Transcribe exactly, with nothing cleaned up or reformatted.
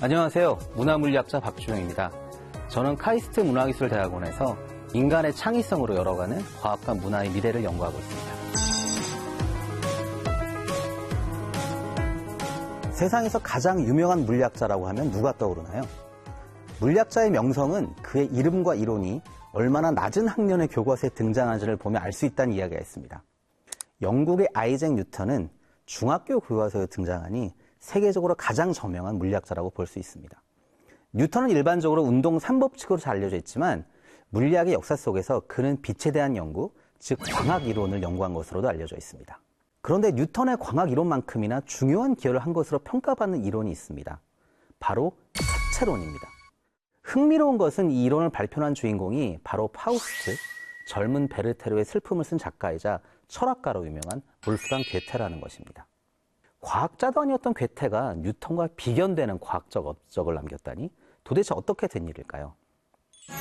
안녕하세요. 문화물리학자 박주영입니다. 저는 카이스트 문화기술대학원에서 인간의 창의성으로 열어가는 과학과 문화의 미래를 연구하고 있습니다. 세상에서 가장 유명한 물리학자라고 하면 누가 떠오르나요? 물리학자의 명성은 그의 이름과 이론이 얼마나 낮은 학년의 교과서에 등장한지를 보면 알 수 있다는 이야기가 있습니다. 영국의 아이잭 뉴턴은 중학교 교과서에 등장하니 세계적으로 가장 저명한 물리학자라고 볼 수 있습니다. 뉴턴은 일반적으로 운동 삼 법칙으로 잘 알려져 있지만 물리학의 역사 속에서 그는 빛에 대한 연구, 즉 광학 이론을 연구한 것으로도 알려져 있습니다. 그런데 뉴턴의 광학 이론만큼이나 중요한 기여를 한 것으로 평가받는 이론이 있습니다. 바로 색채론입니다. 흥미로운 것은 이 이론을 발표한 주인공이 바로 파우스트, 젊은 베르테르의 슬픔을 쓴 작가이자 철학가로 유명한 몰프강 괴테라는 것입니다. 과학자도 아니었던 괴테가 뉴턴과 비견되는 과학적 업적을 남겼다니 도대체 어떻게 된 일일까요?